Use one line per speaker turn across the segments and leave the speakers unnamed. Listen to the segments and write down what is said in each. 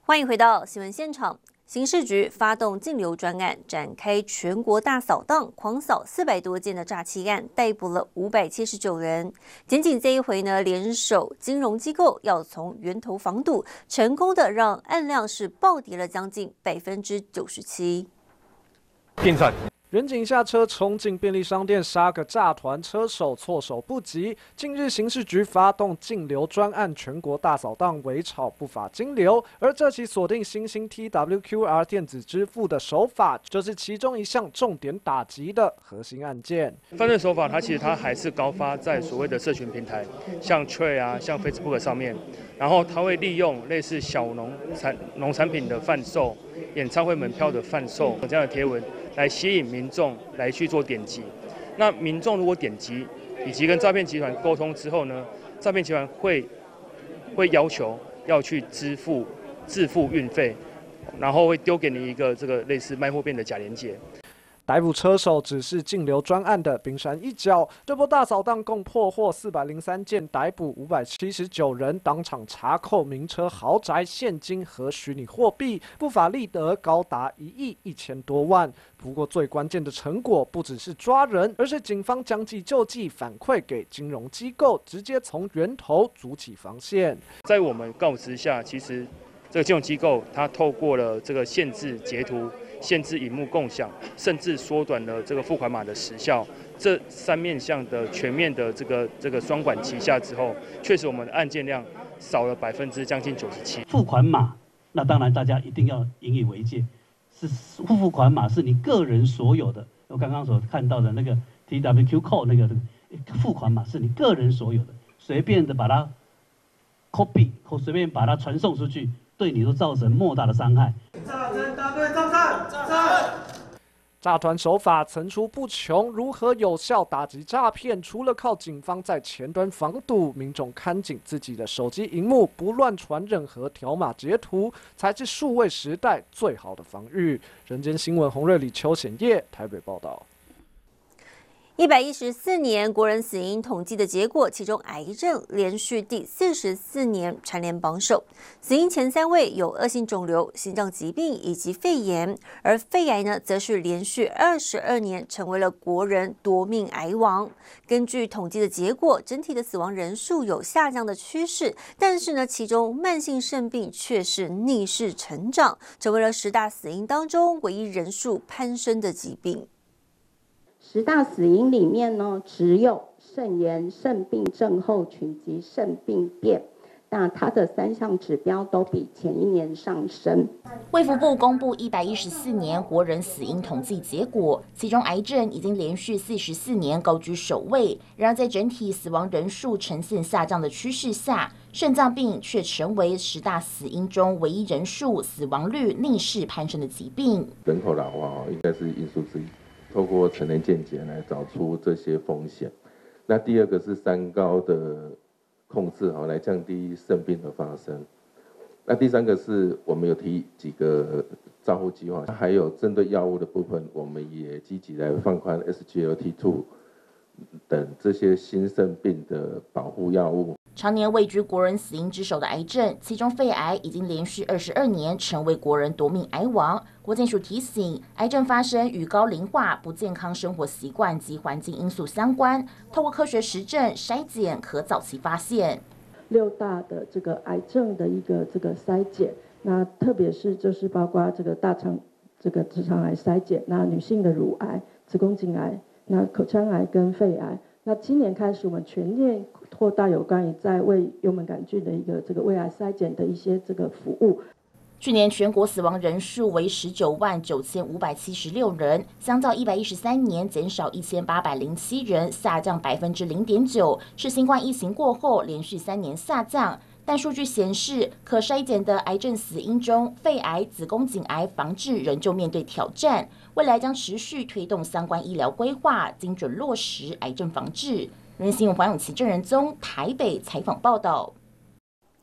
欢迎回到新闻现场。刑事局发动禁流专案，展开全国大扫荡，狂扫400多件的诈欺案，逮捕了579人。检警这一回呢，联手金融机构，要从源头防堵，成功的让案量是暴跌了将近97%。
定算。远警下车冲进便利商店杀个诈团车手措手不及。近日刑事局发动禁流专案，全国大扫荡，围剿不法金流。而这起锁定新兴 TWQR 电子支付的手法，就是其中一项重点打击的核心案件。
犯罪手法它其实还是高发在所谓的社群平台，像 Trade 啊，像 Facebook 上面，然后它会利用类似小农产品的贩售、演唱会门票的贩售这样的贴文，来吸引民众来去做点击。那民众如果点击，以及跟诈骗集团沟通之后呢，诈骗集团会要求要去自付运费，然后会丢给你一个这个类似卖货店的假连结。
逮捕车手只是禁流专案的冰山一角，这波大扫荡共破获403件，逮捕579人，当场查扣名车、豪宅、现金和虚拟货币，不法利得高达1亿1千多万。不过最关键的成果不只是抓人，而是警方将计就计，反馈给金融机构，直接从源头筑起防线。
在我们告知下，其实这个金融机构它透过了这个限制截图、限制萤幕共享，甚至缩短了这个付款码的时效，这3面向的全面的这个双管齐下之后，确实我们的案件量少了将近97%。
付款码，那当然大家一定要引以为戒，是付款码是你个人所有的。我刚刚所看到的那个 TWQ code 那个付款码是你个人所有的，随便的把它 copy 或随便把它传送出去，对你都造成莫大的伤害。
诈团手法层出不穷，如何有效打击诈骗？除了靠警方在前端防堵，民众看紧自己的手机萤幕，不乱传任何条码截图，才是数位时代最好的防御。人间新闻洪瑞里、邱显业台北报道。
114年国人死因统计的结果，其中癌症连续第44年蝉联榜首，死因前3位有恶性肿瘤、心脏疾病以及肺炎，而肺癌呢，则是连续22年成为了国人夺命癌王。根据统计的结果，整体的死亡人数有下降的趋势，但是呢，其中慢性肾病却是逆势成长，成为了10大死因当中唯一人数攀升的疾病。
10大死因里面呢，只有肾炎、肾病症候群及肾病变，那它的3项指标都比前一年上升。
卫福部公布114年国人死因统计结果，其中癌症已经连续44年高居首位。然而，在整体死亡人数呈现下降的趋势下，肾脏病却成为10大死因中唯一人数、死亡率逆势攀升的疾病。
人口老化应该是因素之一。透过成人健检来找出这些风险。那第2个是3高的控制来降低肾病的发生。那第3个是我们有提几个照护计划，还有针对药物的部分，我们也积极来放宽 SGLT2 等这些新肾病的保护药物。
常年位居国人死因之首的癌症，其中肺癌已经连续22年成为国人夺命癌王。国健署提醒，癌症发生与高龄化、不健康生活习惯及环境因素相关，透过科学实证筛检，可早期发现。
6大的这个癌症的一个这个筛检，那特别是就是包括这个大肠这个直肠癌筛检，那女性的乳癌、子宫颈癌、那口腔癌跟肺癌。那今年开始，我们全面扩大有关于在为幽门杆菌的一个这个胃癌筛检的一些这个服务。
去年全国死亡人数为199576人，相较113年减少1807人，下降0.9%，是新冠疫情过后连续3年下降。但数据显示，可筛检的癌症死因中，肺癌、子宫颈癌防治仍旧面对挑战。未来将持续推动相关医疗规划，精准落实癌症防治。人新闻黄永琪、郑仁宗台北采访报道。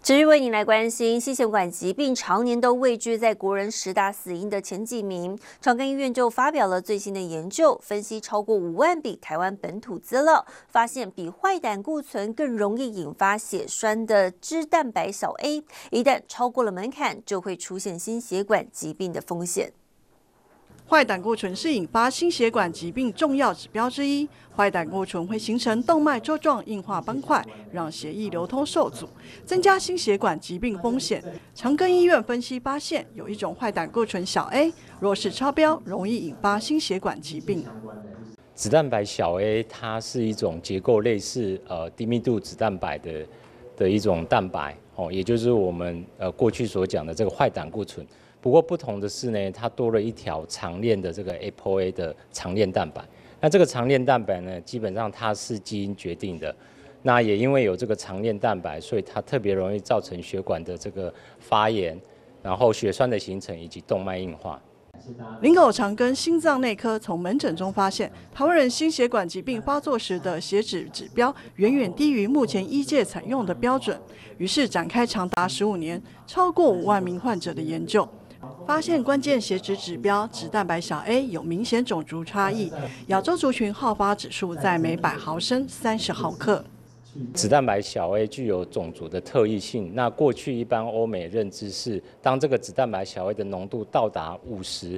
持续为您来关心心血管疾病常年都位居在国人10大死因的前几名。长庚医院就发表了最新的研究，分析超过5万笔台湾本土资料，发现比坏胆固醇更容易引发血栓的脂蛋白小 A， 一旦超过了门槛，就会出现心血管疾病的风险。
坏胆固醇是引发心血管疾病重要指标之一。坏胆固醇会形成动脉粥状硬化斑块，让血液流通受阻，增加心血管疾病风险。长庚医院分析发现，有一种坏胆固醇小 A， 若是超标，容易引发心血管疾病。
脂蛋白小 A 它是一种结构类似低密度脂蛋白的一种蛋白也就是我们过去所讲的这个坏胆固醇。不过不同的是呢，它多了一条长链的这个 ApoA 的长链蛋白。那这个长链蛋白呢，基本上它是基因决定的。那也因为有这个长链蛋白，所以它特别容易造成血管的这个发炎，然后血栓的形成以及动脉硬化。
林口长庚心脏内科从门诊中发现，台湾人心血管疾病发作时的血脂指标远远低于目前医界采用的标准，于是展开长达15年、超过5万名患者的研究。发现关键血脂指标脂蛋白小 A 有明显种族差异，亚洲族群好发指数在每100毫升30毫克。
脂蛋白小 A 具有种族的特异性。那过去一般欧美认知是，当这个脂蛋白小 A 的浓度到达50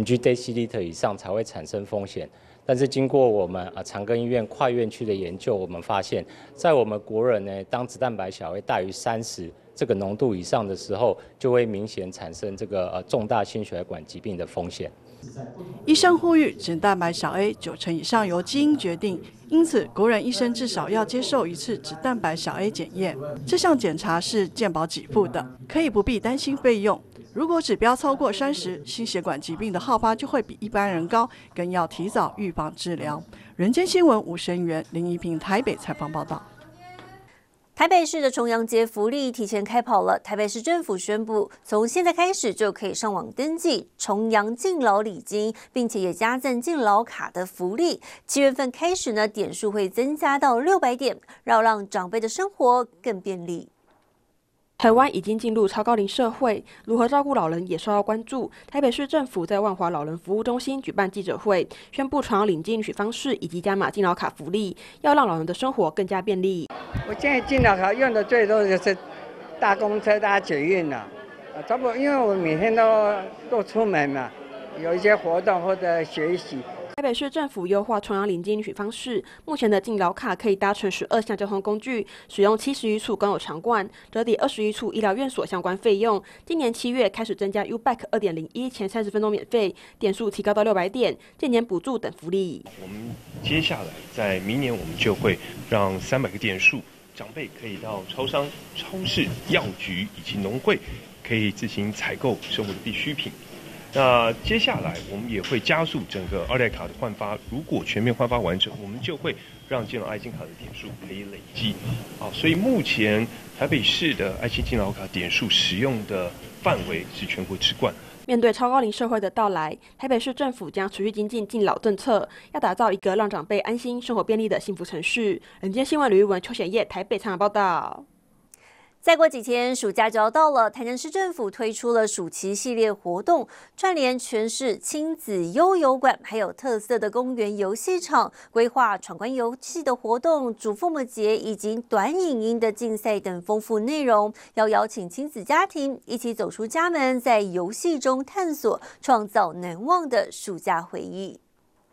mg/dL 以上才会产生风险。但是经过我们长庚医院跨院区的研究，我们发现，在我们国人呢，当脂蛋白小 A 大于30这个浓度以上的时候，就会明显产生这个重大心血管疾病的风险。
医生呼吁，脂蛋白小 A 90%以上由基因决定，因此国人医生至少要接受1次脂蛋白小 A 检验。这项检查是健保给付的，可以不必担心费用。如果指标超过30，心血管疾病的好发就会比一般人高，更要提早预防治疗。人间新闻吴声源、林怡平台北采访报道。
台北市的重阳节福利提前开跑了，台北市政府宣布，从现在开始就可以上网登记重阳敬老礼金，并且也加赠敬老卡的福利。7月份开始呢，点数会增加到600点，要让长辈的生活更便利。
台湾已经进入超高龄社会，如何照顾老人也受到关注。台北市政府在万华老人服务中心举办记者会，宣布重阳领金取方式以及加码敬老卡福利，要让老人的生活更加便利。
我现在敬老卡用的最多的就是搭公车、搭捷运了，差不多，因为我每天都出门嘛，有一些活动或者学习。
台北市政府优化重阳领金取方式，目前的敬老卡可以搭乘12项交通工具，使用71处公有场馆，折抵21处医疗院所相关费用。今年7月开始增加 U-Bike 2.01前30分钟免费，点数提高到600点，健检补助等福利。
我们接下来在明年我们就会让300个点数，长辈可以到超商、超市、药局以及农会，可以自行采购生活的必需品。那接下来我们也会加速整个2代卡的换发，如果全面换发完成，我们就会让健老爱心卡的点数可以累积。所以目前台北市的爱心敬老卡点数使用的范围是全国之冠。
面对超高龄社会的到来，台北市政府将持续精进敬老政策，要打造一个让长辈安心、生活便利的幸福城市。人间新闻吕玉文、邱显业台北采访报道。
再过几天，暑假就要到了。台南市政府推出了暑期系列活动，串联全市亲子悠游馆，还有特色的公园游戏场，规划闯关游戏的活动、主父母节以及短影音的竞赛等丰富内容，要邀请亲子家庭一起走出家门，在游戏中探索，创造难忘的暑假回忆。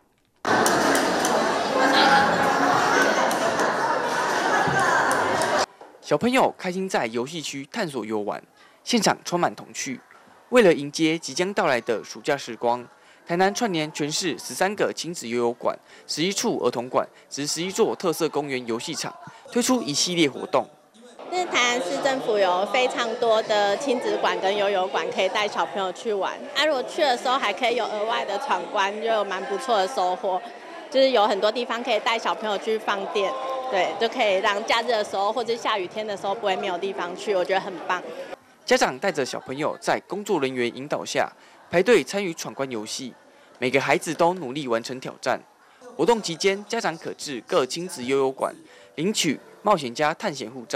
小朋友开心在游戏区探索游玩，现场充满童趣。为了迎接即将到来的暑假时光，台南串联全市13个亲子悠游馆、11处儿童馆及11座特色公园游戏场，推出一系列活动。
那台南市政府有非常多的亲子馆跟悠游馆可以带小朋友去玩，如果去的时候还可以有额外的闯关，就有蛮不错的收获。就是有很多地方可以带小朋友去放电。对，就可以让假日的时候或者下雨天的时候不会没有地方去，我觉得很棒。
家长带着小朋友在工作人员引导下排队参与闯关游戏，每个孩子都努力完成挑战。活动期间，家长可至各亲子悠游馆领取冒险家探险护照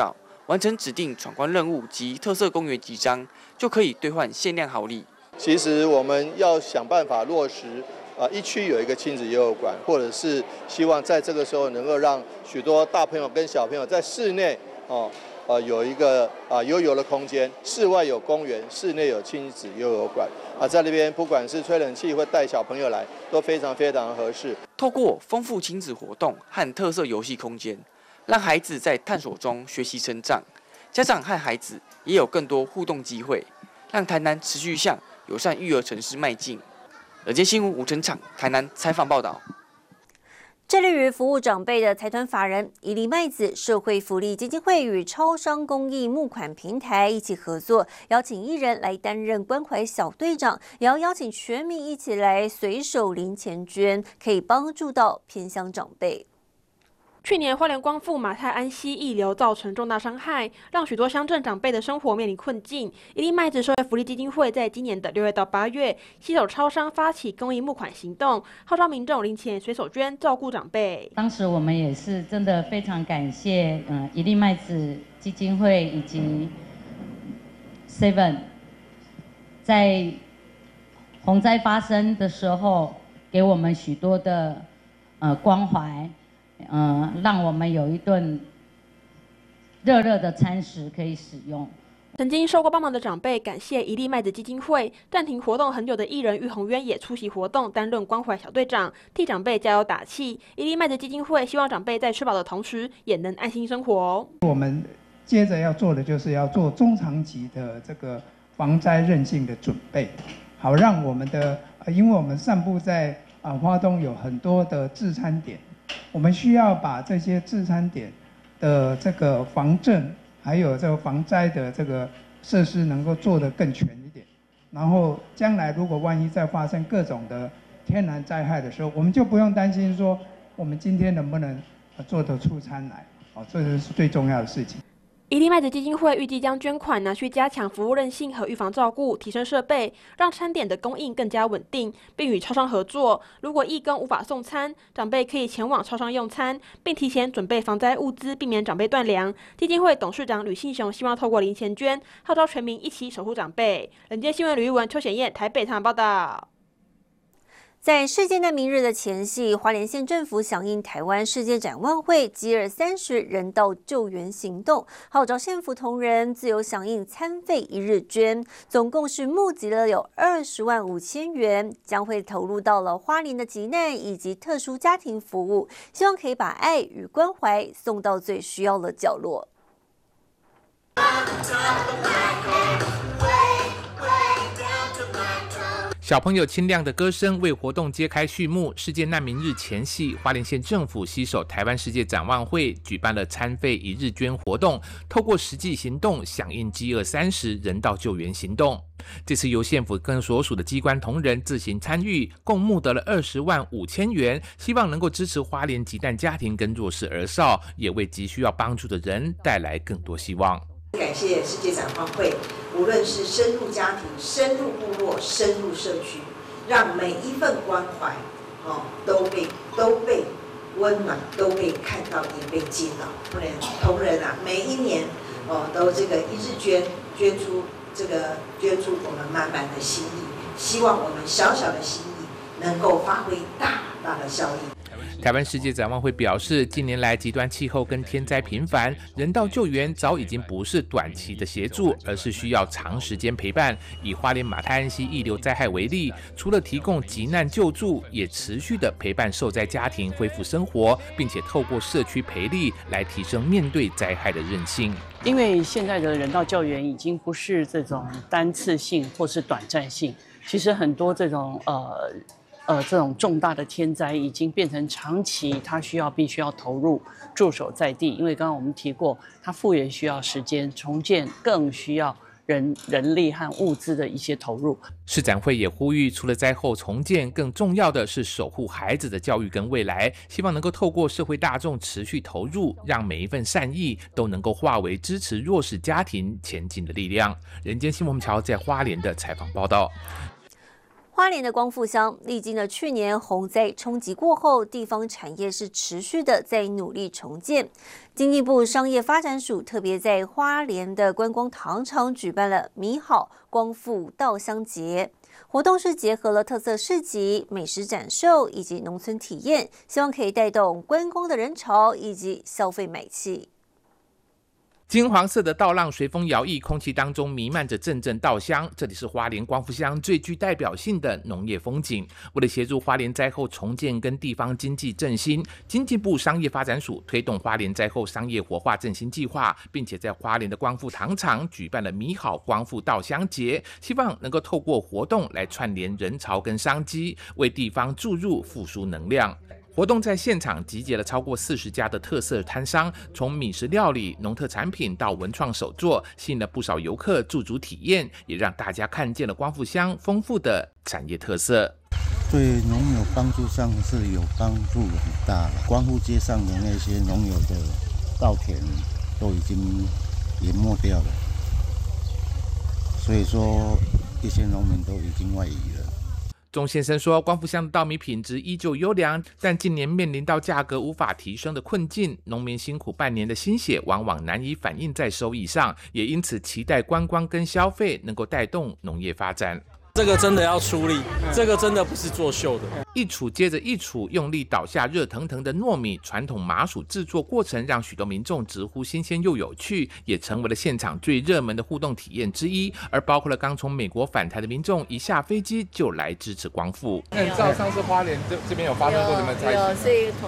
完成指定闯关任务及特色公园集章，就可以兑换限量好礼。
其实我们要想办法落实，一区有一个亲子游泳馆，或者是希望在这个时候能够让许多大朋友跟小朋友在室内有一个游泳的空间，室外有公园，室内有亲子游泳馆在那边不管是吹冷气或带小朋友来，都非常非常合适。
透过丰富亲子活动和特色游戏空间，让孩子在探索中学习成长，家长和孩子也有更多互动机会，让台南持续向友善育儿城市迈进。人间新闻吴成场台南采访报道。
致力于服务长辈的财团法人一粒麦子社会福利基金会与超商公益募款平台一起合作，邀请艺人来担任关怀小队长，也要邀请全民一起来随手零钱捐，可以帮助到偏乡长辈。
去年花莲光复马太安溪溢流造成重大伤害，让许多乡镇长辈的生活面临困境。一粒麦子社会福利基金会在今年的6月到8月，携手超商发起公益募款行动，号召民众零钱随手捐，照顾长辈。
当时我们也是真的非常感谢一粒麦子基金会以及 Seven 在洪灾发生的时候给我们许多的关怀。让我们有一顿热热的餐食可以使用。
曾经受过帮忙的长辈感谢一粒麦子基金会，暂停活动很久的艺人玉红渊也出席活动，担任关怀小队长，替长辈加油打气。一粒麦子基金会希望长辈在吃饱的同时，也能安心生活。
我们接着要做的就是要做中长期的这个防灾韧性的准备，好让我们的因为我们散布在花东有很多的治餐点。我们需要把这些治餐点的这个防震，还有这个防灾的这个设施能够做得更全一点。然后将来如果万一再发生各种的天然灾害的时候，我们就不用担心说我们今天能不能做得出餐来。这是最重要的事情。
一粒麦子基金会预计将捐款拿去加强服务韧性和预防照顾，提升设备，让餐点的供应更加稳定，并与超商合作。如果义工无法送餐，长辈可以前往超商用餐，并提前准备防灾物资，避免长辈断粮。基金会董事长吕信雄希望透过零钱捐，号召全民一起守护长辈。人间新闻吕玉文、邱显燕台北采访报道。
在世界难民日的前夕，花莲县政府响应台湾世界展望会吉尔30人道救援行动，号召县府同仁自由响应餐费一日捐，总共是募集了有20万5千元，将会投入到了花莲的急难以及特殊家庭服务，希望可以把爱与关怀送到最需要的角落。
小朋友清亮的歌声为活动揭开序幕。世界难民日前夕，花莲县政府携手台湾世界展望会举办了餐费一日捐活动，透过实际行动响应饥饿30人道救援行动。这次由县府跟所属的机关同仁自行参与，共募得了20万5千元，希望能够支持花莲急难家庭跟弱势儿少，也为急需要帮助的人带来更多希望。
感谢世界展望会，无论是深入家庭、深入部落、深入社区，让每一份关怀，都被温暖，都被看到，也被接到。同仁每一年都这个一日捐出我们满满的心意，希望我们小小的心意能够发挥大大的效益。
台湾世界展望会表示，近年来极端气候跟天灾频繁，人道救援早已经不是短期的协助，而是需要长时间陪伴。以花莲马太安溪溢流灾害为例，除了提供急难救助，也持续的陪伴受灾家庭恢复生活，并且透过社区培力来提升面对灾害的韧性。
因为现在的人道救援已经不是这种单次性或是短暂性，其实很多这种这种重大的天灾已经变成长期，它必须要投入驻守在地。因为刚刚我们提过，它复原需要时间，重建更需要人力和物资的一些投入。
市展会也呼吁，除了灾后重建，更重要的是守护孩子的教育跟未来，希望能够透过社会大众持续投入，让每一份善意都能够化为支持弱势家庭前进的力量。人间新闻桥在花莲的采访报道。
花莲的光复乡历经了去年洪灾冲击过后，地方产业是持续的在努力重建。经济部商业发展署特别在花莲的观光糖厂举办了米好光复稻香节，活动是结合了特色市集、美食展售以及农村体验，希望可以带动观光的人潮以及消费买气。
金黄色的稻浪随风摇曳，空气当中弥漫着阵阵稻香。这里是花莲光复乡最具代表性的农业风景。为了协助花莲灾后重建跟地方经济振兴，经济部商业发展署推动花莲灾后商业活化振兴计划，并且在花莲的光复糖厂举办了米好光复稻香节，希望能够透过活动来串联人潮跟商机，为地方注入复苏能量。活动在现场集结了超过40家的特色摊商，从米食料理、农特产品到文创手作，吸引了不少游客驻足体验，也让大家看见了光复乡丰富的产业特色。
对农友帮助上是有帮助很大了。光复街上的那些农友的稻田都已经淹没掉了，所以说一些农民都已经外移了。
钟先生说，光复乡的稻米品质依旧优良，但近年面临到价格无法提升的困境，农民辛苦半年的心血往往难以反映在收益上，也因此期待观光跟消费能够带动农业发展。
这个真的要出力，这个真的不是作秀的。
一杵接着一杵，用力倒下热腾腾的糯米，传统麻薯制作过程让许多民众直呼新鲜又有趣，也成为了现场最热门的互动体验之一。而包括了刚从美国返台的民众，一下飞机就来支持光复。
那你知道上次花莲这边有发生过什么灾情？
有，是一个